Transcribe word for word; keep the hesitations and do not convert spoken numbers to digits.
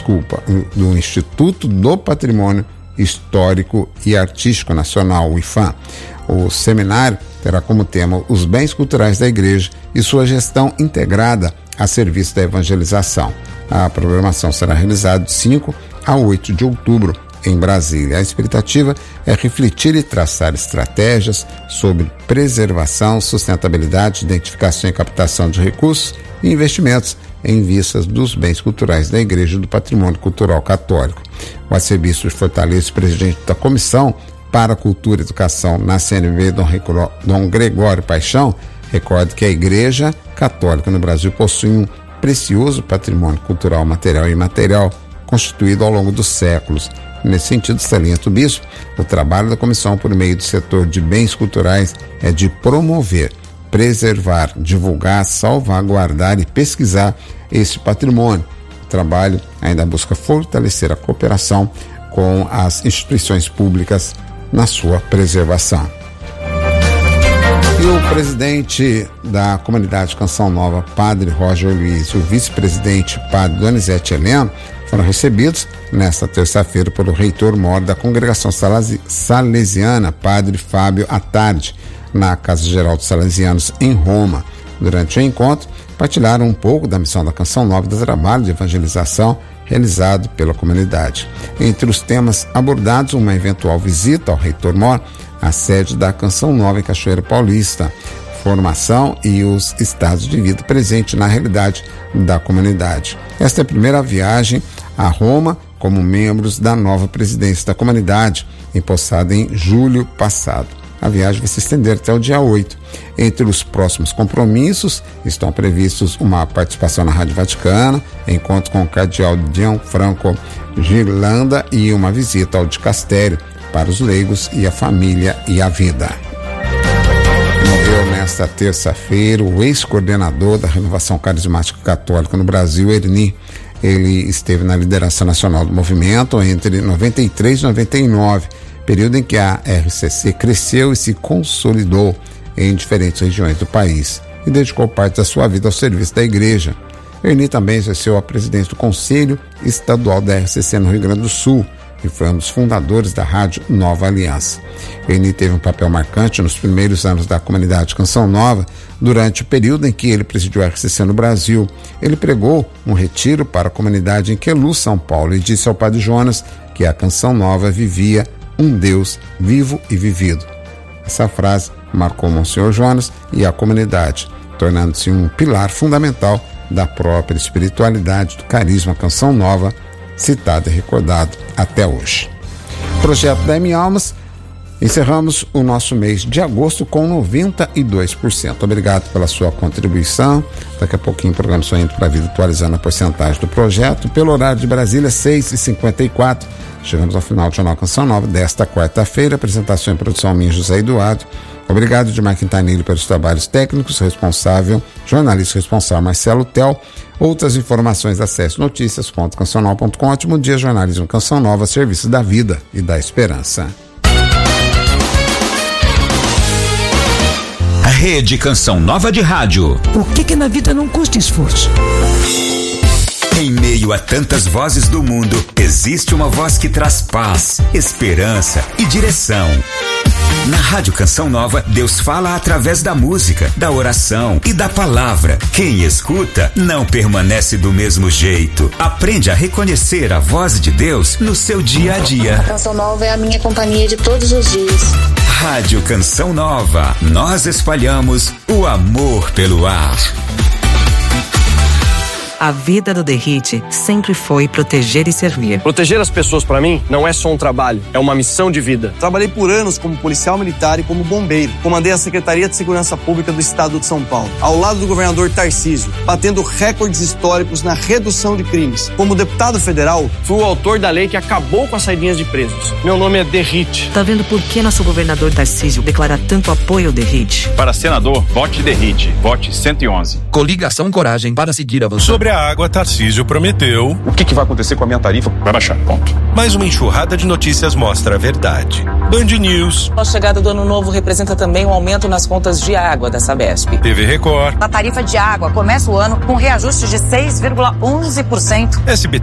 desculpa, do Instituto do Patrimônio Histórico e Artístico Nacional, o I F A M. O seminário terá como tema os bens culturais da igreja e sua gestão integrada a serviço da evangelização. A programação será realizada de cinco a oito de outubro em Brasília. A expectativa é refletir e traçar estratégias sobre preservação, sustentabilidade, identificação e captação de recursos e investimentos em vistas dos bens culturais da Igreja e do Patrimônio Cultural Católico. O arcebispo de Fortaleza, presidente da Comissão para a Cultura e Educação na C N B, Dom Gregório Paixão, recorda que a Igreja Católica no Brasil possui um precioso patrimônio cultural, material e imaterial constituído ao longo dos séculos. Nesse sentido, salienta o bispo, o trabalho da comissão por meio do setor de bens culturais é de promover, preservar, divulgar, salvaguardar e pesquisar esse patrimônio. O trabalho ainda busca fortalecer a cooperação com as instituições públicas na sua preservação. E o presidente da comunidade Canção Nova, Padre Roger Luiz, e o vice-presidente, Padre Donizete Heleno, foram recebidos nesta terça-feira pelo reitor-mor da Congregação Salesiana, Padre Fábio Attardi, na Casa Geral dos Salesianos, em Roma. Durante o encontro, partilharam um pouco da missão da Canção Nova e do trabalho de evangelização realizado pela comunidade. Entre os temas abordados, uma eventual visita ao reitor-mor, a sede da Canção Nova em Cachoeira Paulista, formação e os estados de vida presentes na realidade da comunidade. Esta é a primeira viagem a Roma como membros da nova presidência da comunidade, empossada em julho passado. A viagem vai se estender até o dia oito. Entre os próximos compromissos estão previstos uma participação na Rádio Vaticana, encontro com o cardeal Gianfranco Girlanda e uma visita ao dicastério para os leigos e a família e a vida. Morreu nesta terça-feira o ex-coordenador da Renovação Carismática Católica no Brasil, Erni. Ele esteve na liderança nacional do movimento entre noventa e três e noventa e nove, período em que a R C C cresceu e se consolidou em diferentes regiões do país e dedicou parte da sua vida ao serviço da igreja. Erni também exerceu a presidência do Conselho Estadual da R C C no Rio Grande do Sul e foi um dos fundadores da Rádio Nova Aliança. Erni teve um papel marcante nos primeiros anos da comunidade Canção Nova, durante o período em que ele presidiu a R C C no Brasil. Ele pregou um retiro para a comunidade em Queluz, São Paulo, e disse ao Padre Jonas que a Canção Nova vivia um Deus vivo e vivido. Essa frase marcou Monsenhor Jonas e a comunidade, tornando-se um pilar fundamental da própria espiritualidade do carisma Canção Nova, citado e recordado até hoje. Projeto da M Almas, encerramos o nosso mês de agosto com noventa e dois por cento. Obrigado pela sua contribuição. Daqui a pouquinho o programa só entra para a vida atualizando a porcentagem do projeto. Pelo horário de Brasília, seis e cinquenta e quatro. Chegamos ao final do Jornal Canção Nova desta quarta-feira. Apresentação e produção minha, José Eduardo. Obrigado, Dimar Quintanilho, pelos trabalhos técnicos. Responsável, jornalista responsável, Marcelo Tel. Outras informações, acesse notícias ponto cancional ponto com. Ótimo dia, jornalismo Canção Nova, serviço da vida e da esperança. A Rede Canção Nova de Rádio. O que que na vida não custa esforço? Em meio a tantas vozes do mundo, existe uma voz que traz paz, esperança e direção. Na Rádio Canção Nova, Deus fala através da música, da oração e da palavra. Quem escuta não permanece do mesmo jeito. Aprende a reconhecer a voz de Deus no seu dia a dia. A Canção Nova é a minha companhia de todos os dias. Rádio Canção Nova, nós espalhamos o amor pelo ar. A vida do Derrite sempre foi proteger e servir. Proteger as pessoas, para mim, não é só um trabalho, é uma missão de vida. Trabalhei por anos como policial militar e como bombeiro. Comandei a Secretaria de Segurança Pública do Estado de São Paulo, ao lado do governador Tarcísio, batendo recordes históricos na redução de crimes. Como deputado federal, fui o autor da lei que acabou com as saidinhas de presos. Meu nome é Derrite. Tá vendo por que nosso governador Tarcísio declara tanto apoio ao Derrite? Para senador, vote Derrite. Vote cento e onze. Coligação Coragem para seguir avançando. Sobre a água, Tarcísio prometeu... O que, que vai acontecer com a minha tarifa? Vai baixar, ponto. Mais uma enxurrada de notícias mostra a verdade. Band News. A chegada do ano novo representa também um aumento nas contas de água da Sabesp. T V Record. A tarifa de água começa o ano com reajuste de seis vírgula onze por cento. S B T